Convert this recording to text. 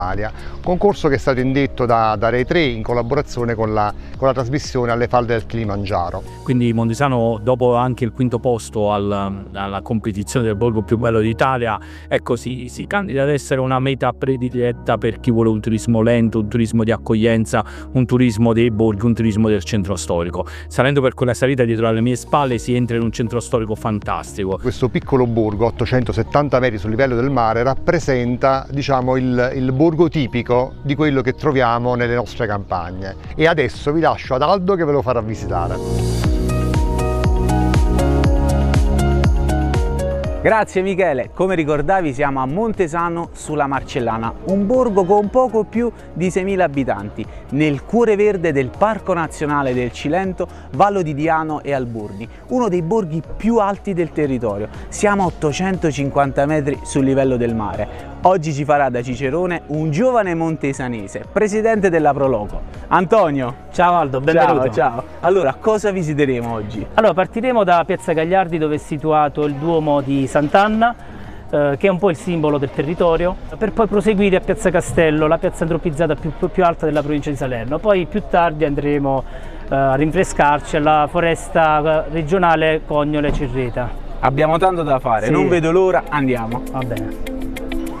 concorso che è stato indetto da Rai 3 in collaborazione con la trasmissione Alle falde del Kilimangiaro. Quindi Montesano, dopo anche il quinto posto alla competizione del borgo più bello d'Italia, ecco, si candida ad essere una meta prediletta per chi vuole un turismo lento, un turismo di accoglienza, un turismo dei borghi, un turismo del centro storico. Salendo per quella salita dietro alle mie spalle si entra in un centro storico fantastico. Questo piccolo borgo, 870 metri sul livello del mare, rappresenta, diciamo, il borgo tipico di quello che troviamo nelle nostre campagne. E adesso vi lascio ad Aldo che ve lo farà visitare. Grazie Michele, come ricordavi siamo a Montesano sulla Marcellana, un borgo con poco più di 6.000 abitanti, nel cuore verde del Parco Nazionale del Cilento, Vallo di Diano e Alburni, uno dei borghi più alti del territorio. Siamo a 850 metri sul livello del mare. Oggi ci farà da cicerone un giovane montesanese, presidente della Proloco, Antonio. Ciao Aldo, benvenuto. Ciao. Allora, cosa visiteremo oggi? Allora, partiremo da Piazza Gagliardi, dove è situato il Duomo di Sant'Anna, che è un po' il simbolo del territorio, per poi proseguire a Piazza Castello, la piazza antropizzata più alta della provincia di Salerno. Poi più tardi andremo a rinfrescarci alla foresta regionale Cognole-Cerreta. Abbiamo tanto da fare, sì. Non vedo l'ora, andiamo. Va bene.